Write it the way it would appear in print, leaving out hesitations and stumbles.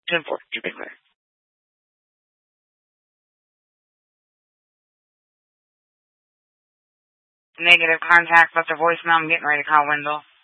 10-4, to be clear. Negative contact, left a voicemail. I'm getting ready to call Wendell.